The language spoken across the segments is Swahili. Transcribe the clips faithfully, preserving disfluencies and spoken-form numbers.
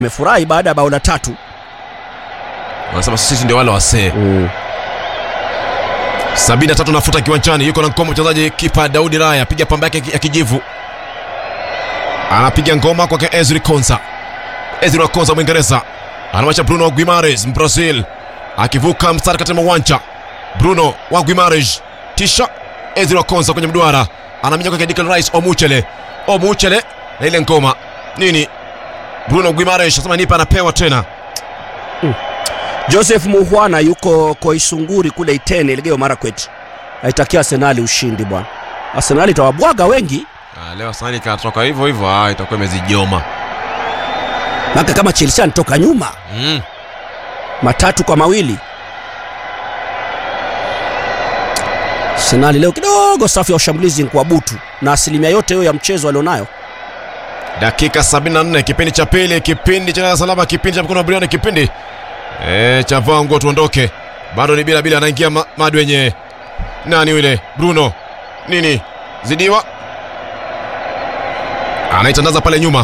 Amefurahi baada ya bao la tatu. Wanasema sisi ndio wale wasee. Mm. sabini na tatu nafuta kiwanjani, yuko na ngoma mchezaji kipa Daudi Raya, piga pamba yake ya kijivu. Anapiga ngoma kwa Ezri Konsa. Ezri Konsa Mwingereza. Anamwacha Bruno Guimares Brazil. Akivuka mstari katika uwanja. Bruno wa Guimares. Tisha Ezri Konsa kwenye mduara. Anaminya kwa Declan Rice Omuchele. Omuchele na ile ngoma. Nini? Bruno Guimares anasema nipa anapewa tena. Mm. Joseph Muhwana yuko Koisunguri kule Itene Elgeyo Marakwet. Aitakia Arsenal ushindi bwana. Arsenal itawabwaga wengi. Ah, leo Arsenal ikatoka hivyo hivyo, ah itakuwa imezijoma. Maka kama Chelsea anatoka nyuma. Mm. Matatu kwa mawili. Arsenal leo kidogo safu ya ushambulizi kwa butu na asilimia yote hiyo ya mchezo alionayo. Dakika sabini na nne kipindi cha pili, kipindi cha salama, kipindi cha mkono wa Brian, kipindi eh cha vango tuondoke. Bado ni bila bila, anaingia ma, madu wenyewe. Nani yule? Bruno. Nini? Zidiwa. Anaitandaza pale nyuma.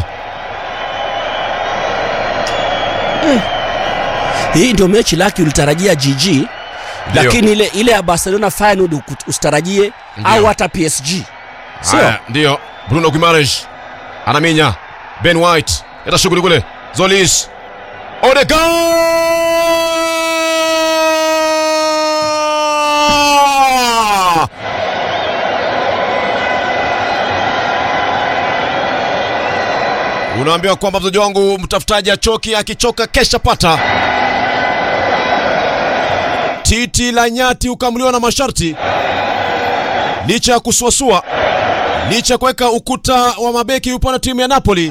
Eh. Hii ndio mechi laki ulitarajia G G. Lakini ile ile ya Barcelona final usitarajie au hata P S G. Sio? Ndio. Bruno Guimares. Anaminya. Ben White. Eta shughuli kule. Zolis. Odegaard. Unaambiwa kwamba mzaji wangu mtafutaji achoki, akichoka kesha pata. Titi la nyati ukamuliwa na masharti. Licha ya kusuasua, licha ya kuweka ukuta wa mabeki upande timu ya Napoli,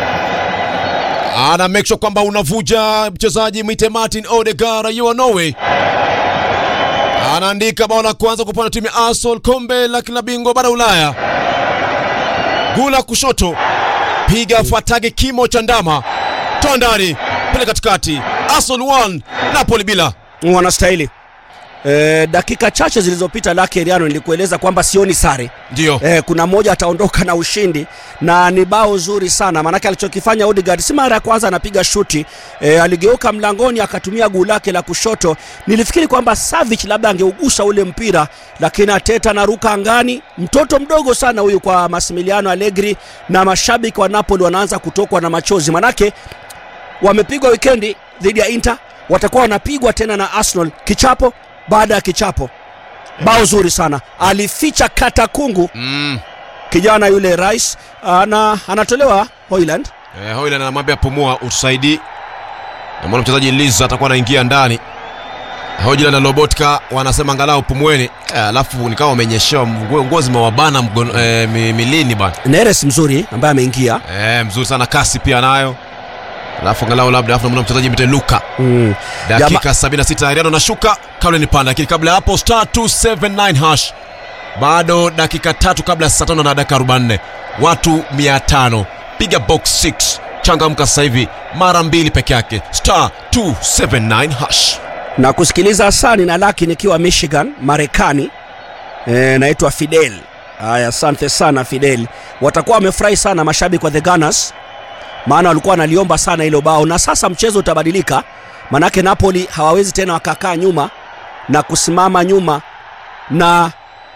ana make sure kwamba unavuja mchezaji mwite Martin Odegaard you Norway. Anaandika bao la kwanza kupanda timu ya Arsenal, kombe la klabu bingwa bara Ulaya. Gula kushoto, piga fatage kimo cha ndama. Tondari pale katikati. Arsenal one, Napoli bila. Wanastahili. Eh, dakika chache zilizopita Lucky Eriano nilikueleza kwamba sioni sare. Ndio. Eh, kuna mmoja ataondoka na ushindi na ni bao zuri sana. Maana alichokifanya Odegaard si mara ya kwanza anapiga shuti. Eh, aligeuka mlangoni akatumia guu lake la kushoto. Nilifikiri kwamba Savic labda angeugusa ule mpira, lakini Ateta anaruka angani. Mtoto mdogo sana huyu kwa Massimiliano Allegri, na mashabiki wa Napoli wanaanza kutokwa na machozi. Manake wamepigwa weekendi dhidi ya Inter, watakuwa wanapigwa tena na Arsenal, kichapo baada ya kichapo. Bao zuri sana. Alificha katakungu. Mm. Kijana yule Rice ana anatolewa Hoyland. Eh, Hoyland anamwambia pumua usaidi. Na mwana mchezaji Liza atakuwa anaingia ndani. Hoyland na Lobotka wanasema angalau pumueni. Eh, alafu nikawa wamenyeshewa ngozi mawabana eh, milini bana. Neres mzuri ambaye ameingia. Eh, mzuri sana, kasi pia nayo. Alafu angalau labda afu mwana mchezaji mte Luka. Mm. Dakika Jama... sabini na sita Ariano nashuka kabla ni panda, lakini kabla hapo star two seven nine hash. Bado dakika tatu kabla saa tano na dakika arobaini na nne. Watu mia tano. Piga box six. Changamka sasa hivi mara mbili peke yake. Star two seven nine hash. Na kusikiliza Asani na Lucky nikiwa Michigan, Marekani. Eh, naitwa Fidel. Haya, asante sana Fidel. Watakuwa wamefurahi sana mashabiki wa The Gunners, maana walikuwa wanaliomba sana hilo bao, na sasa mchezo utabadilika. Manake Napoli hawawezi tena wakakaa nyuma na kusimama nyuma na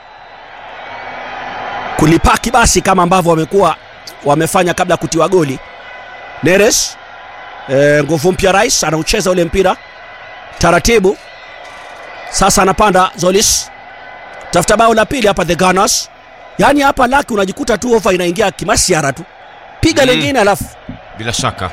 kulipaki basi kama ambavyo wamekuwa wamefanya kabla kutiwa goli. Neres, e, nguvu mpya Rice anaucheza ule mpira taratibu. Sasa anapanda Zolis. Tafuta bao la pili hapa The Gunners. Yaani hapa Lucky unajikuta tu ofa inaingia kimasiara tu. Piga mm. lingine alafu bila shaka.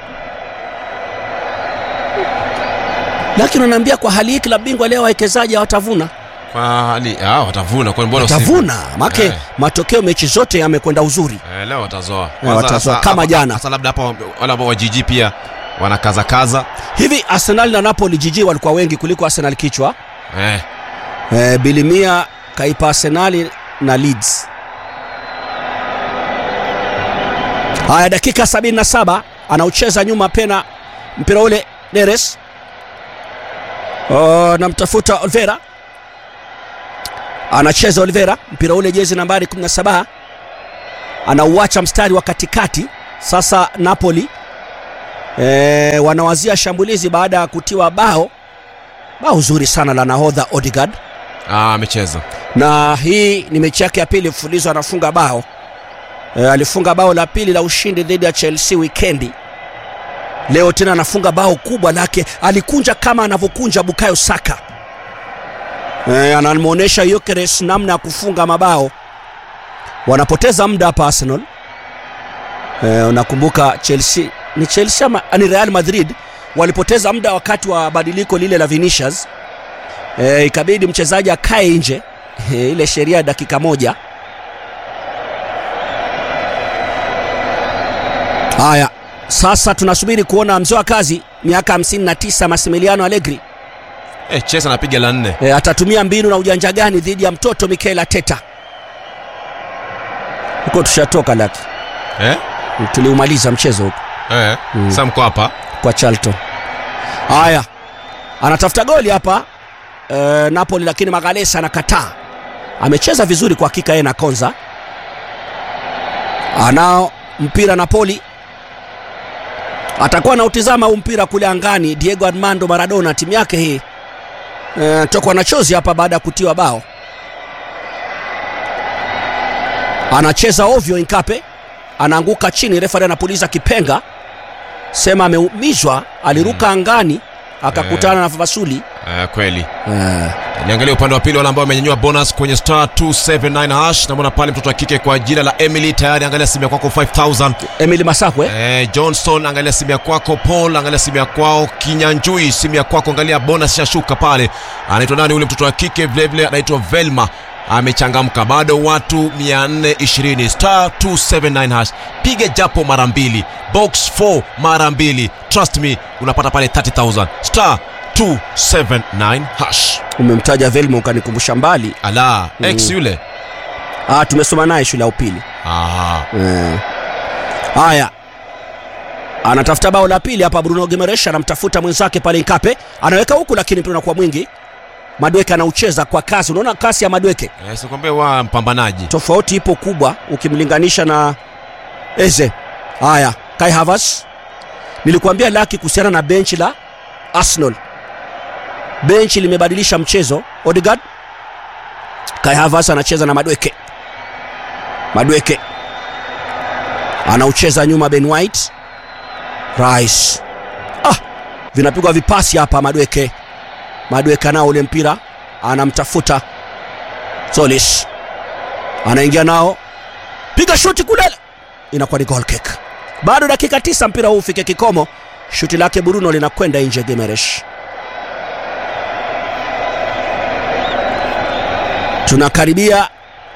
Lakini unaniambia kwa hali hii klabu bingwa leo wawekezaji hawatavuna. Kwa hali ah watavuna, kwa mbona watavuna? Make eh. matokeo mechi zote yamekwenda uzuri. Eh, leo watazoa. Eh, watazoa kama apa, jana. Sasa labda hapa wale ambao wa G G pia wanakaza kaza. Hivi Arsenal na Napoli G G walikuwa wengi kuliko Arsenal kichwa. Eh. Eh, Bilimia kaipa Arsenal na Leeds. Haya, dakika sabini na saba anaucheza nyuma pena mpira ule Neres. Oh, namtafuta Oliveira. Anacheza Oliveira mpira ule jezi nambari kumi na saba. Anauacha mstari wa katikati. Sasa Napoli e, wanawazia shambulizi baada ya kutiwa bao bao zuri sana la nahodha Odegaard. Ah, amecheza. Na hii ni mechi yake ya pili mfululizo anafunga bao. E, alifunga bao la pili la ushindi dhidi ya Chelsea weekendi. Leo tena anafunga bao kubwa lake, alikunja kama anavyokunja Bukayo Saka. E, anamuonesha Gyökeres namna ya kufunga mabao. Wanapoteza muda hapa Arsenal. E, unakumbuka Chelsea, ni Chelsea ama ni Real Madrid walipoteza muda wakati wa badiliko lile la Vinicius. E, ikabidi mchezaji akae nje. E, ile sheria dakika moja. Haya, sasa tunasubiri kuona mzee wa kazi miaka hamsini na tisa Massimiliano Allegri. Eh, Chelsea anapiga la nne. E, atatumia mbinu na ujanja gani dhidi ya mtoto Mikel Arteta? Huko tushatoka laki. Eh? Tuliumaliza mchezo huko. Eh, mm. Sam kwa hapa kwa Charlton. Haya. Anatafuta goli hapa e, Napoli, lakini Magalhaes anakataa. Amecheza vizuri kwa hakika yeye na Konza. Anao mpira Napoli. Atakuwa na utizama huu mpira kule angani. Diego Armando Maradona, timu yake hii e, tokwa na chozi hapa baada ya kutiwa bao. Anacheza ovyo Inkape, anaanguka chini, refa anapuliza kipenga. Sema ameumizwa, aliruka mm. angani akakutana eh, na Fasuli. Eh, kweli. Eh. Niangalia upande wa pili wale ambao wamenyanyua bonus kwenye star two seven nine hash. Naona pale mtoto wa kike kwa jina la Emily tayari, angalia simu yako five thousand. Emily Masakwe. Eh, Johnson angalia simu yako, Paul angalia simu yako, Kinyanjui simu yako, angalia bonus yashuka pale. Anaitwa nani ule mtoto wa kike vile vile, anaitwa Velma. Amechangamka, bado watu mia nne ishirini. Star two seven nine hash, piga japo mara mbili, box four mara mbili, trust me unapata pale thirty thousand. Star two seven nine hash. Umemtaja Velmo ukanikumbusha mbali. Ala, mm. Ex yule. Ah, tumesoma naye shule ya upili. Aha. Eh. Haya. Anatafuta bao la pili hapa Bruno Guimaraes, anamtafuta mwenzake pale Inkape. Anaweka huku lakini mpira unakuwa mwingi. Madueke anaucheza kwa kasi. Unaona kasi ya Madueke? Eh, sikwambia wa mpambanaji. Tofauti ipo kubwa ukimlinganisha na Eze. Haya, Kai Havertz. Nilikuambia laki kuhusiana na benchi la Arsenal. Benchi limebadilisha mchezo. Odegaard, Kai Havertz anacheza na Madueke. Madueke anaucheza nyuma Ben White. Rice. Ah, vinapigwa vipasi hapa Madueke. Madueke nao ule mpira anamtafuta Solis. Anaingia nao. Piga shuti kule. Inakuwa ni goal kick. Bado dakika tisa mpira huu ufike kikomo. Shuti lake Bruno linakwenda nje Guimaraes. Tunakaribia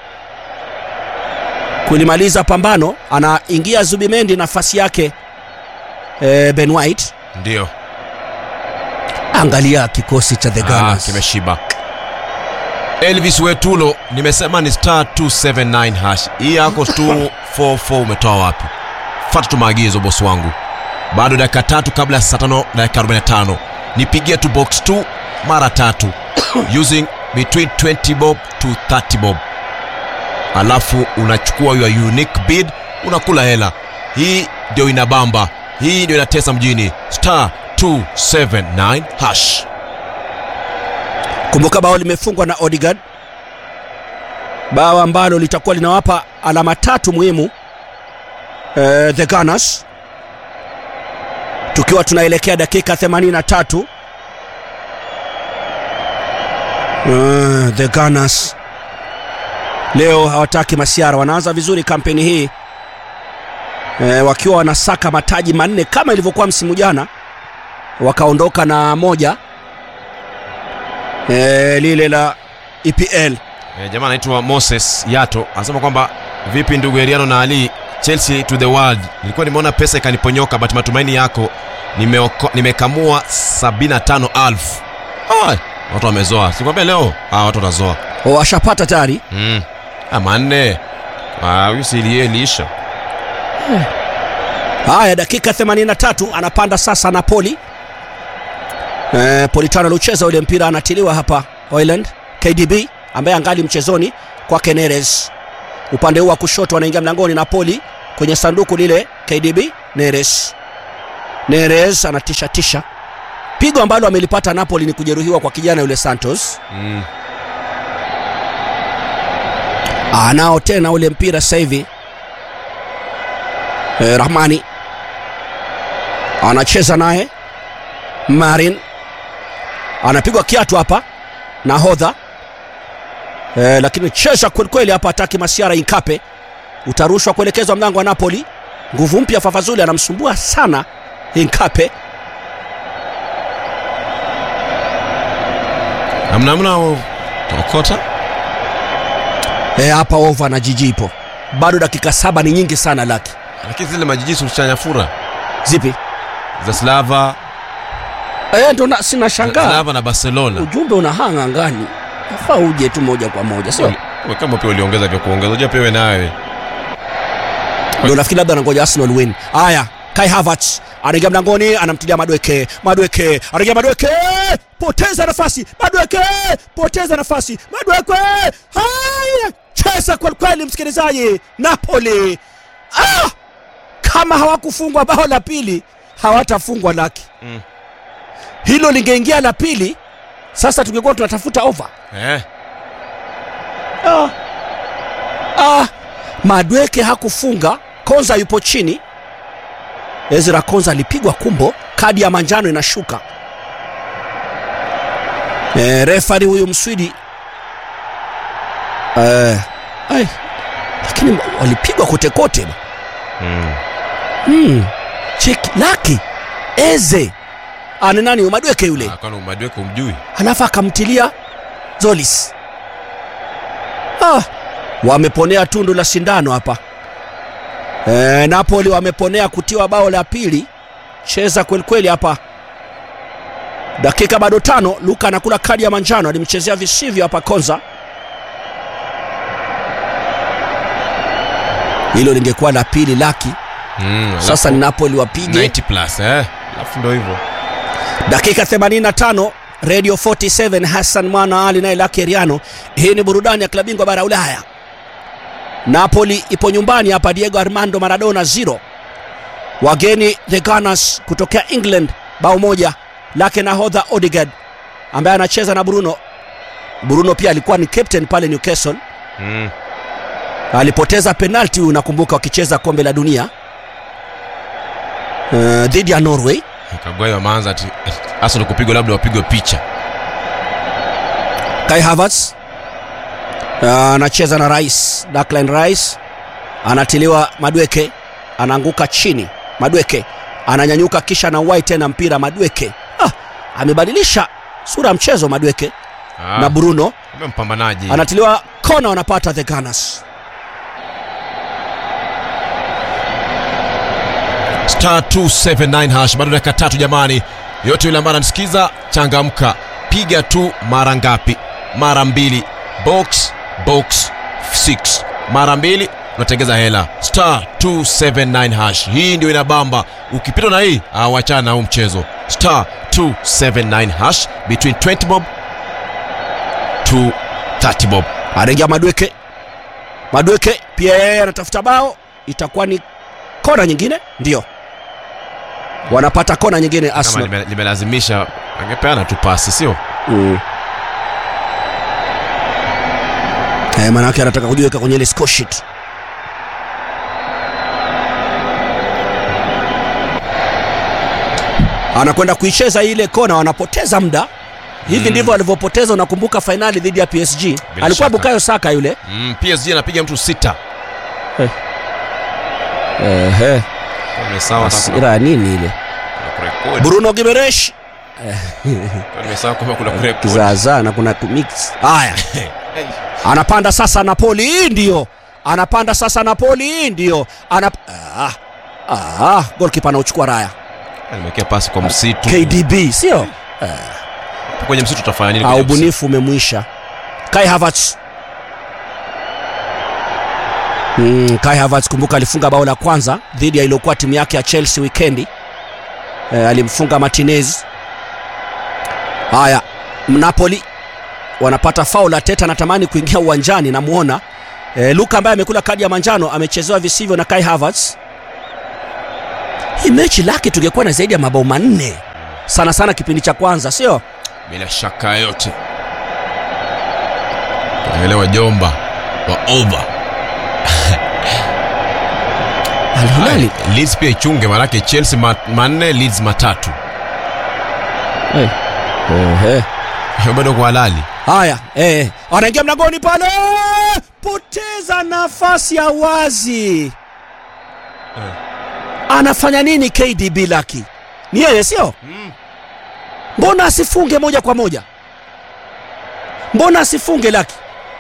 kulimaliza pambano. Anaingia Zubimendi nafasi yake e, Ben White. Ndio. Angalia kikosi cha The Gunners. Ah, kimeshiba. Elvis Wetulo, nimesema ni star two seven nine hash. Hii yako two four four umetoa wapi? Fuata tu maagizo boss wangu. Bado dakika tatu kabla ya saa tano dakika arobaini na tano. Nipigie tu box two mara tatu using between twenty bob to thirty bob. Alafu unachukua your unique bid, unakula hela. Hii ndio inabamba. Hii ndio inatesa mjini. Star two seven nine hash. Kumbuka bao limefungwa na Odegaard. Bao ambalo litakuwa linawapa alama tatu muhimu uh, The Gunners. Tukiwa tunaelekea dakika themanini na tatu. Uh, The Gunners leo hawataki masiara, wanaanza vizuri kampeni hii. E, wakiwa wanasaka mataji manne kama ilivyokuwa msimu jana. Wakaondoka na moja e, lile la E P L. E, jamaa anaitwa Moses Yato anasema kwamba vipi ndugu Eriano na Ali, Chelsea to the world. Nilikuwa nimeona pesa ikaniponyoka, but matumaini yako nimekamua nime sabini na tano elfu. Ah, watu wamezoa. Sikwambia leo ah, watu watazoa. Washapata tayari. Mm. Ah, manne. Ah, usilie lisha. Haya, dakika themanini na tatu anapanda sasa Napoli. Eh, Politano lucheza ule mpira, anatiliwa hapa Hoyland. K D B ambaye angali mchezoni kwa Neres. Upande huu wa kushoto anaingia mlangoni Napoli kwenye sanduku lile K D B Neres. Neres anatisha tisha. Pigo ambalo amelipata Napoli ni kujeruhiwa kwa kijana yule Santos. Mm. Anao tena ule mpira sasa hivi. Eh, Rahmani anacheza naye. Marin anapigwa kiatu hapa nahodha. Eh, lakini cheza kweli kweli hapa ataki Masiara Inkape. Utarushwa kuelekezwa mlango wa Napoli. Nguvu mpya Fafazuli anamsumbua sana Inkape. Namna namna tokota. Eh, hapa over na jiji ipo. Bado dakika saba ni nyingi sana Laki. Lakini zile majiji sulichanyafura. Zipi? Za Slava. Eh, ndo sina shangaa. Slava na Barcelona. Ujumbe unahanga angani. Nafaa uje tu moja kwa moja, sio? Wewe kama pia uliongeza vya kuongeza, unajua pia wewe nawe. Ndio nafikiri labda anangoja Arsenal win. Haya, Kai Havertz anaingia mlangoni, anamtilia Madueke. Madueke, anaingia Madueke. Poteza nafasi. Madueke, poteza nafasi. Madueke. Haya, cheza kwa kweli msikilizaji. Napoli. Ah! Kama hawakufungwa bao la pili, hawatafungwa Laki. Mm. Hilo lingeingia la pili, sasa tungekuwa tunatafuta over. Eh. Ah. Ah. Madueke hakufunga, Konza yupo chini. Ezra Konza alipigwa kumbo, kadi ya manjano inashuka. Eh, referee huyu Mswidi. Eh, ai. Lakini walipigwa kote kote. Mm. Mm. Check Laki. Eze. Ana nani Madueke yule? Ah, kana Madueke umjui. Halafu akamtilia Zolis. Ah, wameponea tundu la sindano hapa. E, Napoli wameponea kutiwa bao la pili. Cheza kweli kweli hapa. Dakika bado tano, Luka anakula kadi ya manjano, alimchezea visivyo hapa Konza. Hilo lingekuwa la pili Laki. Mm, sasa ni Napoli wapige ninety plus eh. Alafu ndio hivyo. Dakika themanini na tano, Radio forty-seven, Hassan Mwana Ali na Laki Riano. Hii ni burudani ya klabu bingwa bara Ulaya. Napoli ipo nyumbani hapa, Diego Armando Maradona zero. Wageni the Gunners kutokea England bao moja. Lake nahodha Odegaard ambaye anacheza na Bruno. Bruno pia alikuwa ni captain pale Newcastle. Mm. Alipoteza penalty unakumbuka wakicheza kombe la dunia. Uh, dhidi ya Norway. Kagwai wameanza ati Arsenal kupigwa labda wapigwe picha. Kai Havertz anacheza uh, na Rice, Declan Rice anatiliwa Madueke, anaanguka chini. Madueke ananyanyuka kisha na White tena mpira Madueke. Ah, amebadilisha sura mchezo Madueke. Ah, na Bruno mpambanaji. Anatiliwa kona, wanapata the Gunners. Star two seven nine hash, bado dakika tatu jamani. Yote yule ambaye anasikiza changamka, piga tu mara ngapi? Mara mbili. Box box six. Mara mbili unatengeza hela. Star two seven nine hash. Hii ndio inabamba. Ukipita na hii, awachana na huu mchezo. Star two seven nine hash between twenty bob to thirty bob. Anaingia Madueke. Madueke pia yeye anatafuta bao, itakuwa ni kona nyingine, ndio. Wanapata kona nyingine Arsenal. Kama limelazimisha angepeana tu pasi, sio? Mm. Eh, maana yake anataka kujiweka kwenye ile score sheet. Anakwenda kuicheza ile kona, wanapoteza muda. Hivi mm. ndivyo alivyopoteza, unakumbuka finali dhidi ya P S G. Bila alikuwa shaka. Bukayo Saka yule. Mm, P S G anapiga mtu sita. Eh. Eh eh. Sawa sasa nini ile? Bruno Gimenez. Nimesahau kama kuna kurekodi. Zaza na kuna mix. Haya. Anapanda sasa Napoli, ndio. Anapanda sasa Napoli, ndio. Ana ah. Ah, goalkeeper anachukua raya. Alimekea pasi kwa msitu. K D B, sio? Eh. Kwenye msitu utafanya nini? Au ubunifu umemwisha. Kai Havertz. Mm, Kai Havertz kumbuka alifunga bao la kwanza dhidi ya iliyokuwa timu yake ya Chelsea weekendi. E, alimfunga Martinez. Haya, Napoli wanapata foul. Arteta anatamani kuingia uwanjani, namuona. E, Luka ambaye amekula kadi ya manjano amechezewa visivyo na Kai Havertz. Hii mechi laki tungekuwa na zaidi ya mabao manne. Sana sana kipindi cha kwanza, sio? Bila shaka yote. Tunaelewa jomba wa over. Al-Hilali Leeds pia ichunge manake Chelsea manne Leeds matatu. Eh. Eh. Bado kwa halali. Haya, eh, anaingia mlangoni pale. Poteza nafasi ya wazi. Eh. Anafanya nini K D B Lucky? Ni yeye sio? Mm. Mbona asifunge moja kwa moja? Mbona asifunge Lucky?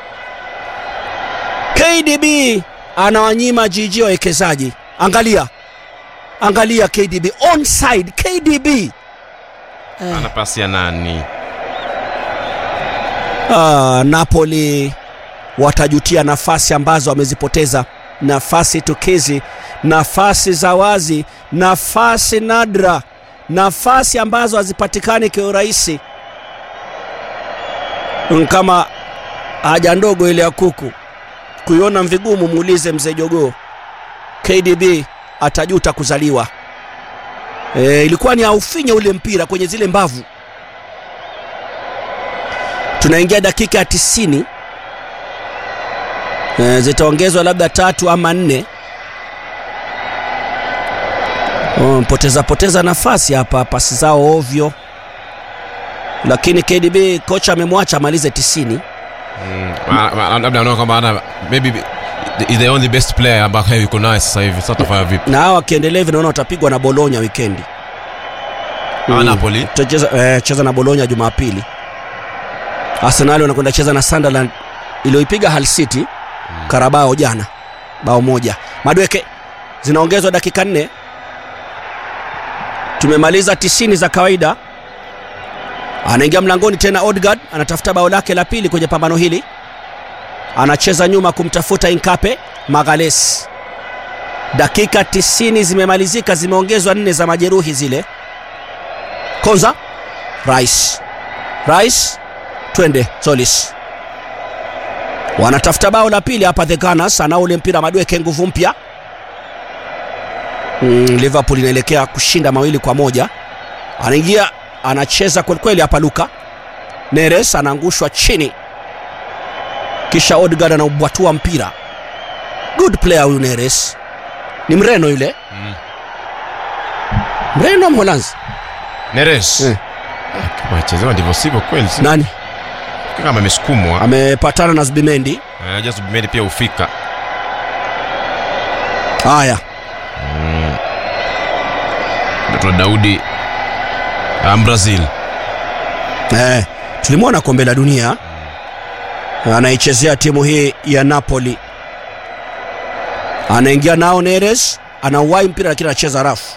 K D B anawanyima jiji wawekezaji. Angalia. Angalia K D B onside. K D B eh. Anapasia nani? Ah, Napoli watajutia nafasi ambazo wamezipoteza, nafasi tukizi, nafasi za wazi, nafasi nadra, nafasi ambazo hazipatikani kwa urahisi. Kama haja ndogo ile ya kuku kuiona mvigumu, muulize mzee Jogoo. K D B atajuta kuzaliwa. E, ilikuwa ni aufinya ule mpira kwenye zile mbavu. Tunaingia dakika ya tisini. E, zitaongezwa labda tatu ama nne. Oh, poteza poteza nafasi hapa, pasi zao ovyo. Lakini K D B kocha amemwacha amalize tisini. Mm, labda anaona kwamba ana maybe is the only best player ambaye yuko naye sasa hivi. Sasa tafanya vipi? Na hao wakiendelea hivi naona watapigwa na Bologna weekend. Mm. Napoli tutacheza eh, cheza na Bologna Jumapili. Arsenal wanakwenda cheza na Sunderland iliyoipiga Hull City mm. Carabao jana bao moja. Madweke zinaongezwa dakika nne. Tumemaliza tisini za kawaida. Anaingia mlangoni tena Odegaard, anatafuta bao lake la pili kwenye pambano hili. Anacheza nyuma kumtafuta Inkape Magales. Dakika tisini zimemalizika, zimeongezwa nne za majeruhi zile. Konza Rice. Rice twende Solis. Wanatafuta bao la pili hapa the Gunners, ana ule mpira Madweke nguvu mpya. Mm, Liverpool inaelekea kushinda mawili kwa moja. Anaingia anacheza kweli kweli hapa Luka. Neres anaangushwa chini. Kisha Odegaard anaubwatua mpira. Good player huyu Neres. Ni Mreno yule. Mm. Mreno Mholanzi. Neres. Eh. Kama chezewa ndivyo sivyo kweli. Nani? Kama amesukumwa. Amepatana na Zubimendi. Eh, just Zubimendi pia ufika. Haya. Mm. Ndio Daudi am Brazil. Eh, tulimwona kombe la dunia. Mm. Anaichezea timu hii ya Napoli. Anaingia nao Neres, anauwai mpira lakini anacheza rafu.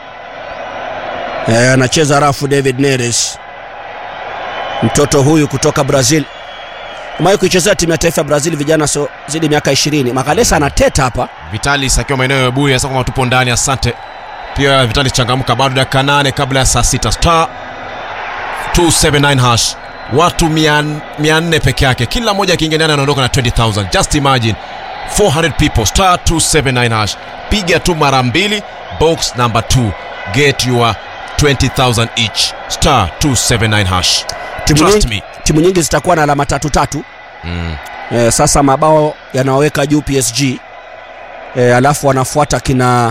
Eh, anacheza rafu David Neres. Mtoto huyu kutoka Brazil. Umewahi kuichezea timu ya taifa ya Brazil vijana so zidi miaka ishirini. Magalesa anateta hapa. Vitalis akiwa maeneo ya Buya sasa kama tupo ndani, asante. Pia Vitalis changamka bado dakika nane kabla ya saa sita. Star two seven nine hash. Watu mia nne peke yake. Kila mmoja akiingia ndani anaondoka na twenty thousand. Just imagine four hundred people. Star two seven nine hash. Piga tu mara mbili, box number two. Get your twenty thousand each. Star two seven nine hash. Timu nyingi, timu nyingi zitakuwa na alama tatu tatu. Mm. E, sasa mabao yanaweka juu P S G. E, alafu wanafuata kina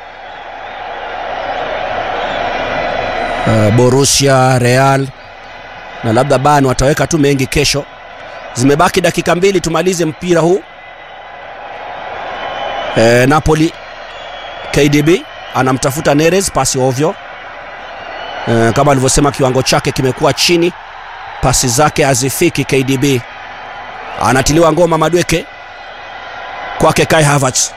uh, Borussia, Real na labda Bayern wataweka tu mengi kesho. Zimebaki dakika mbili tumalize mpira huu. E, Napoli K D B anamtafuta Neres, pasi ovyo. E, kama alivyosema kiwango chake kimekuwa chini. Pasi zake hazifiki K D B. Anatiliwa ngoma Madweke kwake Kai Havertz.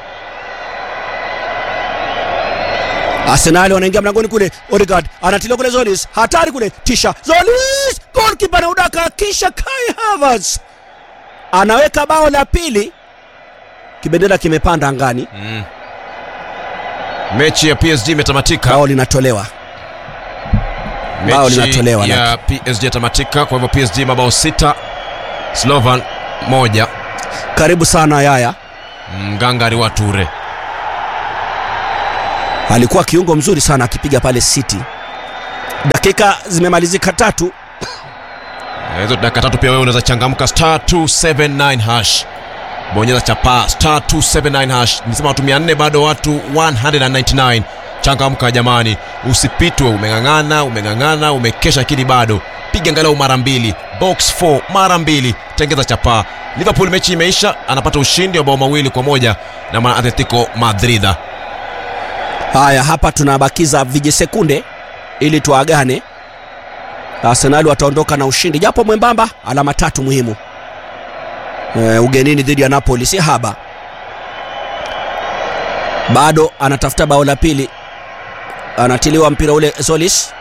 Arsenal wanaingia mlangoni kule. Odegaard anatiliwa kule Zolis. Hatari kule. Tisha Zolis. Goalkeeper na udaka, kisha Kai Havertz anaweka bao la pili. Kibendera kimepanda angani. Mm. Mechi ya P S G imetamatika. Bao linatolewa. Bao linatolewa ya P S G tamatika. Kwa hivyo P S G mabao sita, Slovan moja. Karibu sana Yaya Mgangari wa Ture. alikuwa kiungo mzuri sana akipiga pale City. Dakika zimemalizika tatu. Hizo dakika tatu pia wewe unaweza changamka star two seven nine hash. Bonyeza chapa star two seven nine hash. Nisema watu mia nne bado watu one ninety nine. Changamka jamani, usipitwe. Umengangana, umengangana, umekesha kili bado. Piga angalau mara mbili, box four mara mbili, tengeza chapa. Liverpool mechi imeisha, anapata ushindi wa bao mawili kwa moja na Atletico Madrid. Haya, hapa tunabakiza vijisekunde ili tuagane. Arsenal wataondoka na ushindi japo mwembamba, alama tatu muhimu. E, ugenini dhidi ya Napoli si haba. Bado anatafuta bao la pili. Anatiliwa mpira ule Solis.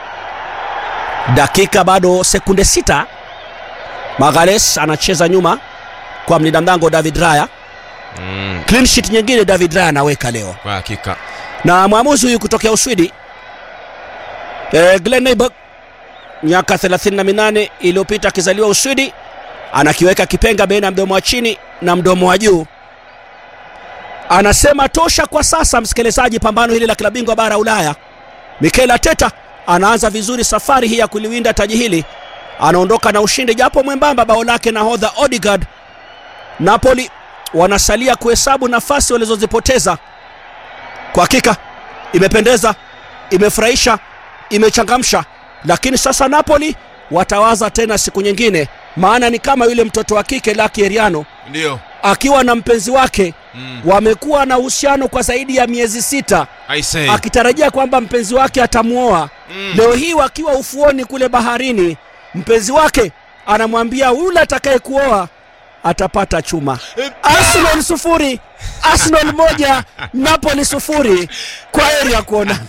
Dakika bado sekunde sita. Magalhaes anacheza nyuma kwa mlinda mlango David Raya. Mm. Clean sheet nyingine David Raya anaweka leo. Kwa hakika. Na mwamuzi huyu kutokea Uswidi, e, Glenn Nyberg, miaka thelathini na minane iliyopita akizaliwa Uswidi, anakiweka kipenga baina mdomo wa chini na mdomo wa juu. Anasema tosha kwa sasa, msikilizaji, pambano hili la klabu bingwa bara Ulaya. Mikel Arteta anaanza vizuri safari hii ya kuliwinda taji hili. Anaondoka na ushindi japo mwembamba, bao lake nahodha Odegaard. Napoli wanasalia kuhesabu nafasi walizozipoteza. Kwa hakika imependeza, imefurahisha, imechangamsha, lakini sasa Napoli watawaza tena siku nyingine, maana ni kama yule mtoto wa kike Lucky Eriano, ndio akiwa na mpenzi wake. Mm. Wamekuwa na uhusiano kwa zaidi ya miezi sita, akitarajia kwamba mpenzi wake atamuoa. Mm. Leo hii wakiwa ufuoni kule baharini, mpenzi wake anamwambia yule atakaye kuoa atapata chuma. Arsenal sufuri, Arsenal moja, Napoli sufuri. Kwa heri ya kuona.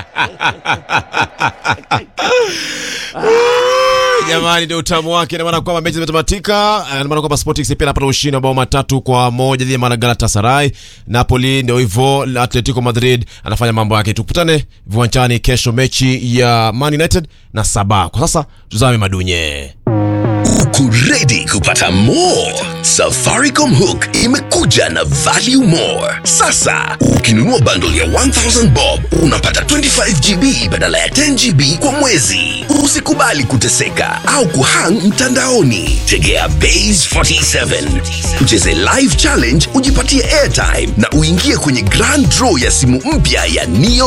Jamani, ndio utamu wake. Na maana kwamba mechi zimetamatika, na maana kwamba Sporting pia anapata ushindi wa bao matatu kwa moja dhidi ya Galatasaray. Napoli ndio hivyo, Atletico Madrid anafanya mambo yake. Tukutane viwanjani kesho, mechi ya Man United na Saba. Kwa sasa tuzame madunye. Uko ready kupata more? Safaricom Hook imekuja na value more. Sasa ukinunua bundle ya one thousand bob unapata twenty-five gigabytes badala ya ten gigabytes kwa mwezi. Usikubali kuteseka au kuhang mtandaoni. Tegea Base forty-seven, ucheze live challenge, ujipatie airtime na uingie kwenye grand draw ya simu mpya ya Neo